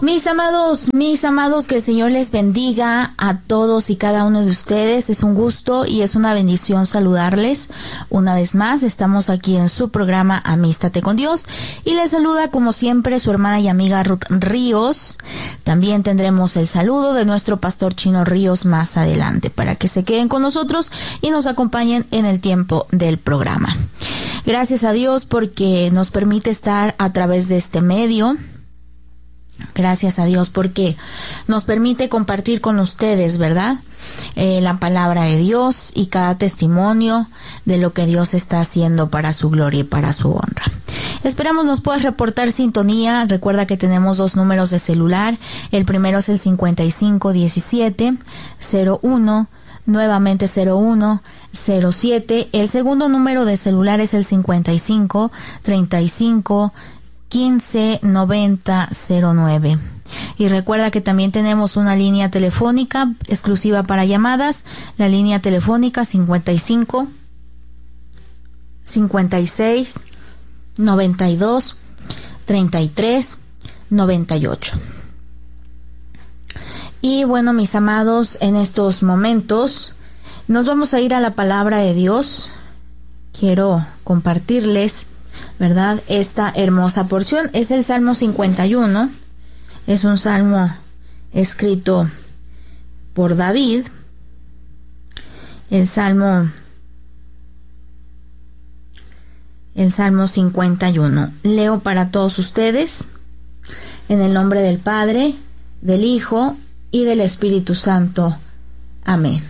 Mis amados, que el Señor les bendiga a todos y cada uno de ustedes. Es un gusto y es una bendición saludarles. Una vez más, estamos aquí en su programa Amístate con Dios y les saluda como siempre su hermana y amiga Ruth Ríos. También tendremos el saludo de nuestro pastor Chino Ríos más adelante para que se queden con nosotros y nos acompañen en el tiempo del programa. Gracias a Dios porque nos permite estar a través de este medio. Gracias a Dios porque nos permite compartir con ustedes, ¿verdad? La palabra de Dios y cada testimonio de lo que Dios está haciendo para su gloria y para su honra. Esperamos nos puedas reportar sintonía. Recuerda que tenemos 2 números de celular. El primero es el 5517-01, nuevamente 0107. El segundo número de celular es el 5535 159009. Y recuerda que también tenemos una línea telefónica exclusiva para llamadas, la línea telefónica 55 56 92 33 98. Y bueno, mis amados, en estos momentos nos vamos a ir a la palabra de Dios. Quiero compartirles, ¿verdad?, esta hermosa porción. Es el Salmo 51. Es un salmo escrito por David. El Salmo 51. Leo para todos ustedes en el nombre del Padre, del Hijo y del Espíritu Santo. Amén.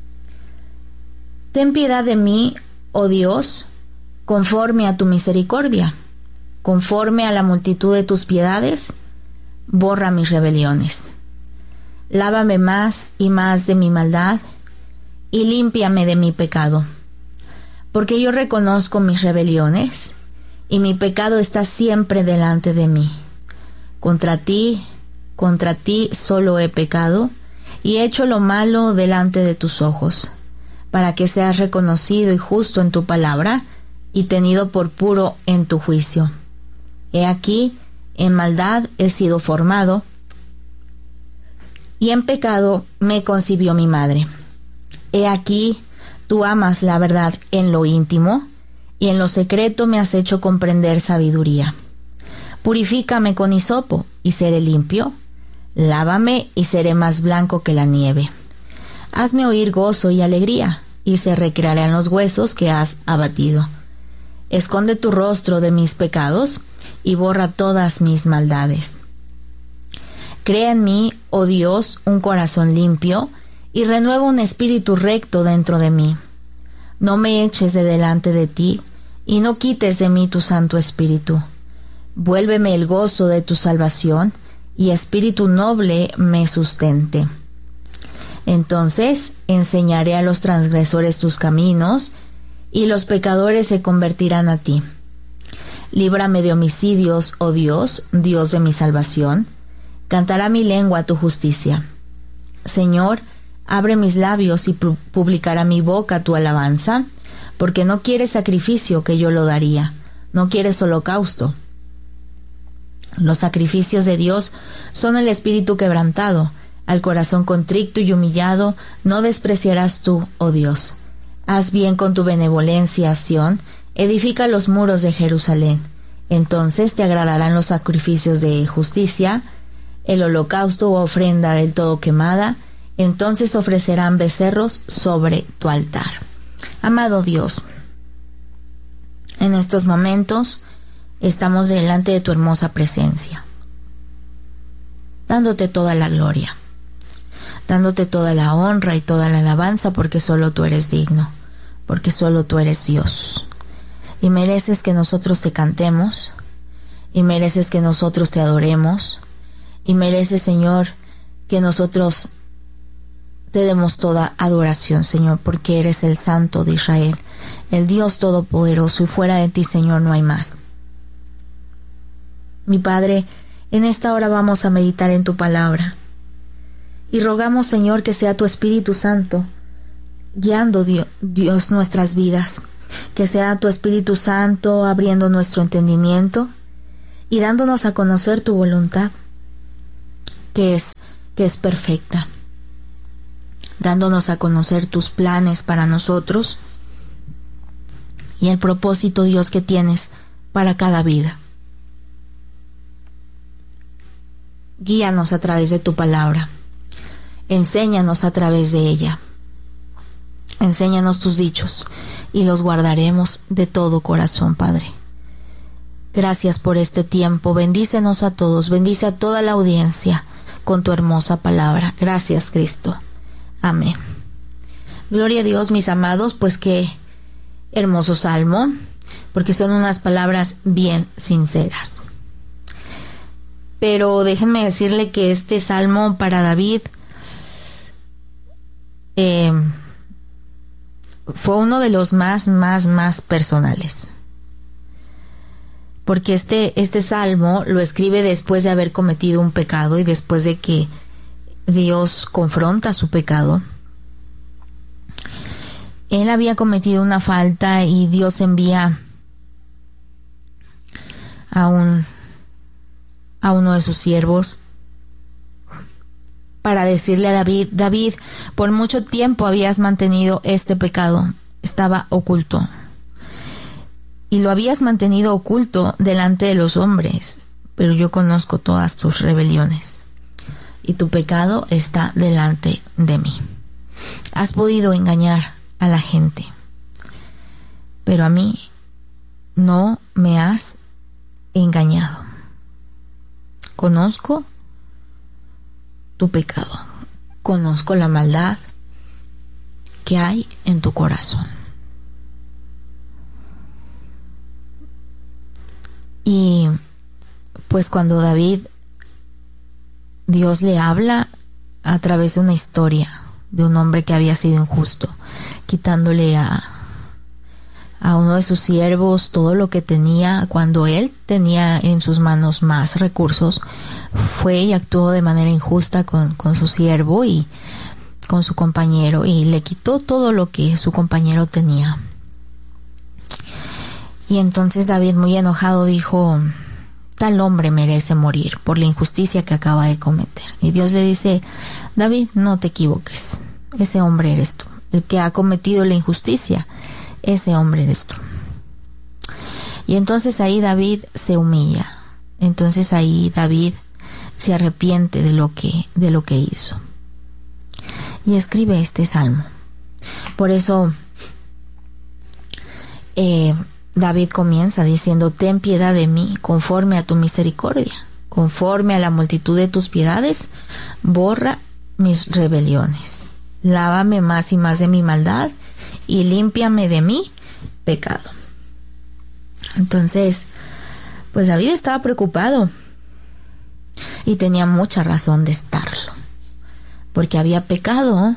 Ten piedad de mí, oh Dios, conforme a tu misericordia, conforme a la multitud de tus piedades, borra mis rebeliones. Lávame más y más de mi maldad, y límpiame de mi pecado. Porque yo reconozco mis rebeliones, y mi pecado está siempre delante de mí. Contra ti solo he pecado, y he hecho lo malo delante de tus ojos, para que seas reconocido y justo en tu palabra, y tenido por puro en tu juicio. He aquí, en maldad he sido formado, y en pecado me concibió mi madre. He aquí, tú amas la verdad en lo íntimo, y en lo secreto me has hecho comprender sabiduría. Purifícame con hisopo, y seré limpio. Lávame, y seré más blanco que la nieve. Hazme oír gozo y alegría, y se recrearán los huesos que has abatido. Esconde tu rostro de mis pecados, y borra todas mis maldades. Crea en mí, oh Dios, un corazón limpio, y renueva un espíritu recto dentro de mí. No me eches de delante de ti, y no quites de mí tu Santo Espíritu. Vuélveme el gozo de tu salvación, y espíritu noble me sustente. Entonces enseñaré a los transgresores tus caminos, y los pecadores se convertirán a ti. Líbrame de homicidios, oh Dios, Dios de mi salvación. Cantará mi lengua tu justicia. Señor, abre mis labios y publicará mi boca tu alabanza, porque no quieres sacrificio que yo lo daría, no quieres holocausto. Los sacrificios de Dios son el espíritu quebrantado, al corazón contrito y humillado no despreciarás tú, oh Dios. Haz bien con tu benevolencia, Sión, edifica los muros de Jerusalén. Entonces te agradarán los sacrificios de justicia, el holocausto o ofrenda del todo quemada, entonces ofrecerán becerros sobre tu altar. Amado Dios, en estos momentos estamos delante de tu hermosa presencia, dándote toda la gloria, dándote toda la honra y toda la alabanza, porque solo tú eres digno, porque solo tú eres Dios. Y mereces que nosotros te cantemos, y mereces que nosotros te adoremos, y mereces, Señor, que nosotros te demos toda adoración, Señor, porque eres el Santo de Israel, el Dios Todopoderoso, y fuera de ti, Señor, no hay más. Mi Padre, en esta hora vamos a meditar en tu palabra, y rogamos, Señor, que sea tu Espíritu Santo guiando, Dios, nuestras vidas, que sea tu Espíritu Santo abriendo nuestro entendimiento y dándonos a conocer tu voluntad. que es perfecta, dándonos a conocer tus planes para nosotros y el propósito, Dios, que tienes para cada vida. Guíanos a través de tu palabra. Enséñanos a través de ella. Enséñanos tus dichos y los guardaremos de todo corazón, Padre. Gracias por este tiempo. Bendícenos a todos. Bendice a toda la audiencia con tu hermosa palabra. Gracias, Cristo. Amén. Gloria a Dios, mis amados, pues qué hermoso salmo, porque son unas palabras bien sinceras. Pero déjenme decirle que este salmo para David fue uno de los más personales. Porque este salmo lo escribe después de haber cometido un pecado y después de que Dios confronta su pecado. Él había cometido una falta y Dios envía a uno de sus siervos para decirle a David: David, por mucho tiempo habías mantenido este pecado, estaba oculto. Y lo habías mantenido oculto delante de los hombres, pero yo conozco todas tus rebeliones, y tu pecado está delante de mí. Has podido engañar a la gente, pero a mí no me has engañado. Conozco tu pecado, conozco la maldad que hay en tu corazón. Y pues cuando Dios le habla a través de una historia de un hombre que había sido injusto, quitándole a uno de sus siervos todo lo que tenía, cuando él tenía en sus manos más recursos, fue y actuó de manera injusta con su siervo y con su compañero, y le quitó todo lo que su compañero tenía. Y entonces David, muy enojado, dijo: tal hombre merece morir por la injusticia que acaba de cometer. Y Dios le dice: David, no te equivoques, ese hombre eres tú, el que ha cometido la injusticia, ese hombre eres tú. Y entonces ahí David se humilla, entonces ahí David se arrepiente de lo que hizo y escribe este salmo. Por eso David comienza diciendo: ten piedad de mí conforme a tu misericordia, conforme a la multitud de tus piedades, borra mis rebeliones, lávame más y más de mi maldad y límpiame de mi pecado. Entonces, pues David estaba preocupado y tenía mucha razón de estarlo, porque había pecado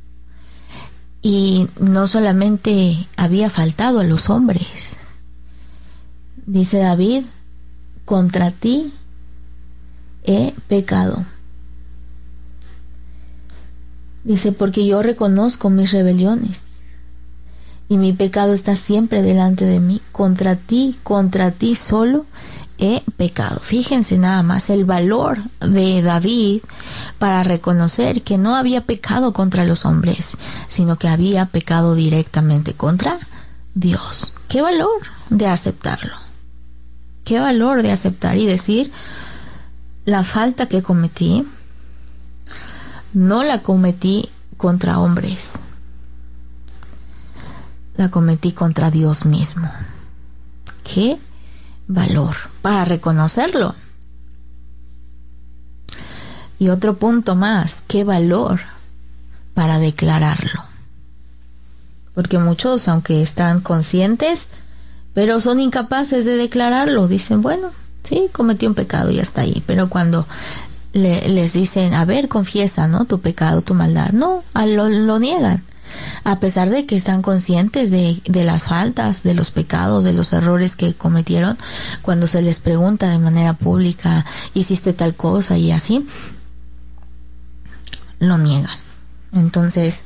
y no solamente había faltado a los hombres. Dice David: contra ti he pecado. Dice: porque yo reconozco mis rebeliones y mi pecado está siempre delante de mí. Contra ti solo he pecado. Fíjense nada más el valor de David para reconocer que no había pecado contra los hombres, sino que había pecado directamente contra Dios. ¡Qué valor de aceptarlo! ¡Qué valor de aceptar y decir: la falta que cometí no la cometí contra hombres, la cometí contra Dios mismo! ¡Qué valor para reconocerlo! Y otro punto más: qué valor para declararlo. Porque muchos, aunque están conscientes, pero son incapaces de declararlo. Dicen: bueno, sí, cometí un pecado y ya está ahí. Pero cuando les dicen: a ver, confiesa, ¿no?, tu pecado, tu maldad, no, lo niegan. A pesar de que están conscientes de las faltas, de los pecados, de los errores que cometieron, cuando se les pregunta de manera pública: hiciste tal cosa y así, lo niegan. Entonces,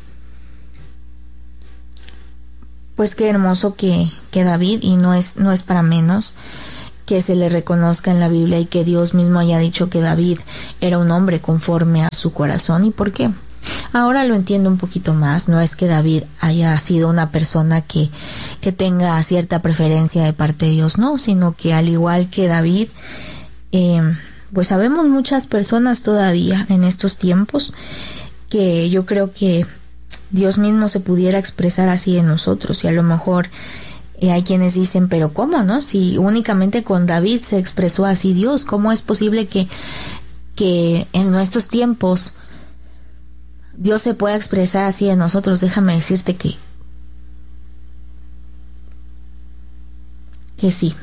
pues qué hermoso que David, y no es para menos, que se le reconozca en la Biblia y que Dios mismo haya dicho que David era un hombre conforme a su corazón. ¿Y por qué? Ahora lo entiendo un poquito más. No es que David haya sido una persona que tenga cierta preferencia de parte de Dios, no, sino que al igual que David, pues sabemos muchas personas todavía en estos tiempos que yo creo que Dios mismo se pudiera expresar así en nosotros. Y a lo mejor hay quienes dicen, pero ¿cómo, no? Si únicamente con David se expresó así Dios, ¿cómo es posible que en nuestros tiempos Dios se pueda expresar así en nosotros? Déjame decirte que sí.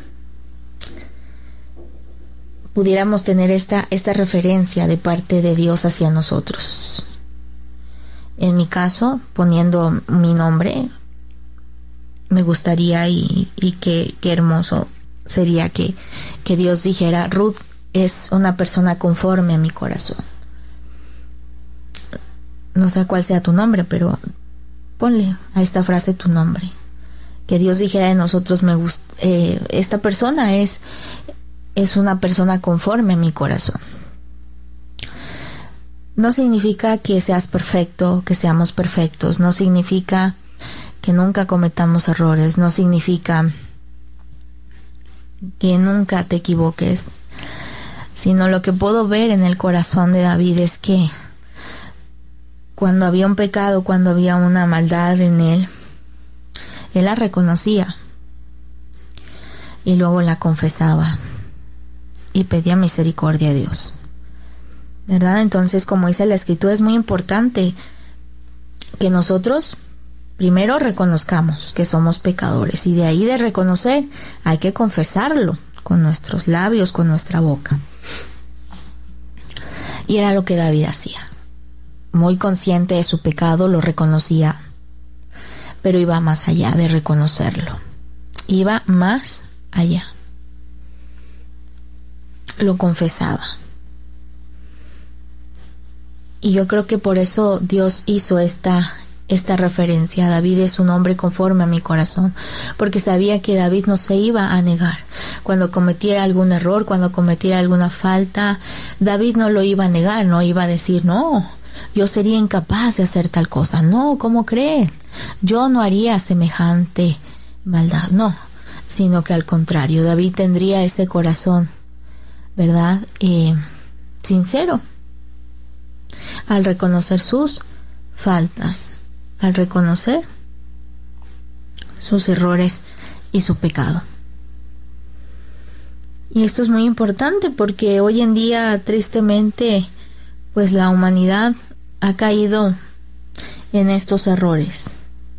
Pudiéramos tener esta referencia de parte de Dios hacia nosotros. En mi caso, poniendo mi nombre, me gustaría y qué hermoso sería que Dios dijera, Ruth es una persona conforme a mi corazón. No sé cuál sea tu nombre, ponle a esta frase tu nombre. Que Dios dijera de nosotros, esta persona es una persona conforme a mi corazón. No significa que seas perfecto, que seamos perfectos. No significa que nunca cometamos errores. No significa que nunca te equivoques. Sino lo que puedo ver en el corazón de David es que cuando había un pecado, cuando había una maldad en él la reconocía y luego la confesaba y pedía misericordia a Dios, ¿verdad? Entonces, como dice la Escritura, es muy importante que nosotros primero reconozcamos que somos pecadores, y de ahí de reconocer hay que confesarlo con nuestros labios, con nuestra boca. Y era lo que David hacía. Muy consciente de su pecado, lo reconocía, pero iba más allá de reconocerlo. Iba más allá. Lo confesaba. Y yo creo que por eso Dios hizo esta referencia. David es un hombre conforme a mi corazón, porque sabía que David no se iba a negar. Cuando cometiera algún error, cuando cometiera alguna falta, David no lo iba a negar, no iba a decir, no, yo sería incapaz de hacer tal cosa. No, ¿cómo creen? Yo no haría semejante maldad. No, sino que al contrario, David tendría ese corazón, ¿verdad? Sincero, al reconocer sus faltas, al reconocer sus errores y su pecado. Y esto es muy importante porque hoy en día, tristemente, pues la humanidad ha caído en estos errores.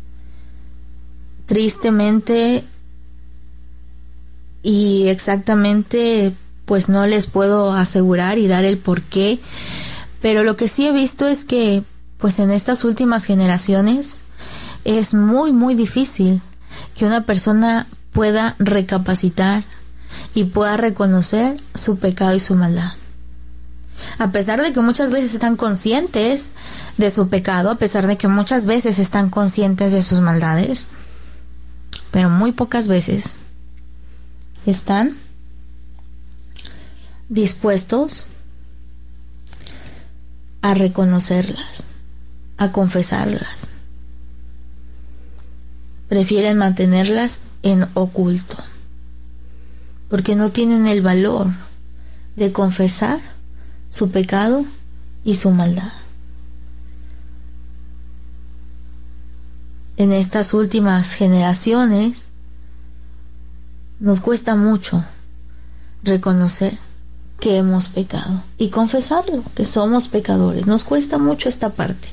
Tristemente y exactamente, pues no les puedo asegurar y dar el porqué, pero lo que sí he visto es que pues en estas últimas generaciones es muy muy difícil que una persona pueda recapacitar y pueda reconocer su pecado y su maldad. A pesar de que muchas veces están conscientes de su pecado, a pesar de que muchas veces están conscientes de sus maldades, pero muy pocas veces están dispuestos a reconocerlas, a confesarlas. Prefieren mantenerlas en oculto, porque no tienen el valor de confesar su pecado y su maldad. En estas últimas generaciones nos cuesta mucho reconocer que hemos pecado y confesarlo, que somos pecadores. Nos cuesta mucho esta parte.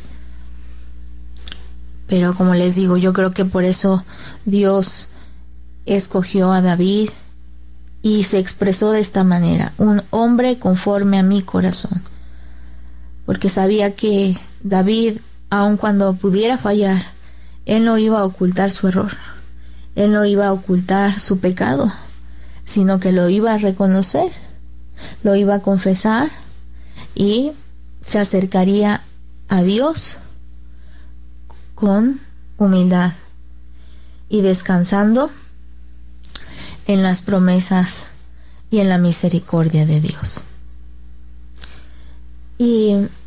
Pero como les digo, yo creo que por eso Dios escogió a David y se expresó de esta manera: un hombre conforme a mi corazón. Porque sabía que David, aun cuando pudiera fallar, él no iba a ocultar su error, él no iba a ocultar su pecado, sino que lo iba a reconocer, lo iba a confesar y se acercaría a Dios con humildad y descansando en las promesas y en la misericordia de Dios. Y